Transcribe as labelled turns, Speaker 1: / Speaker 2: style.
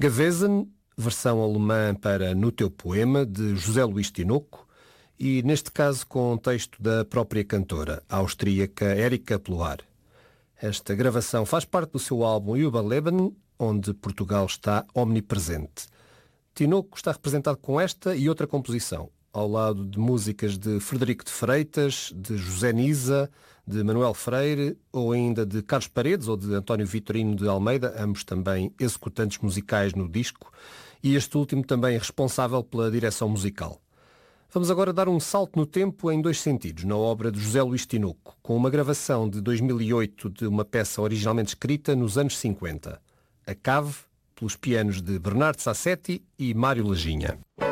Speaker 1: Gewesen, versão alemã para No Teu Poema, de José Luís Tinoco, e neste caso com texto da própria cantora, a austríaca Erika Ploar. Esta gravação faz parte do seu álbum Überleben, onde Portugal está omnipresente. Tinoco está representado com esta e outra composição, ao lado de músicas de Frederico de Freitas, de José Nisa, de Manuel Freire ou ainda de Carlos Paredes ou de António Vitorino de Almeida, ambos também executantes musicais no disco, e este último também responsável pela direção musical. Vamos agora dar um salto no tempo em dois sentidos, na obra de José Luís Tinoco, com uma gravação de 2008 de uma peça originalmente escrita nos anos 50. A Cave, pelos pianos de Bernardo Sassetti e Mário Lajinha.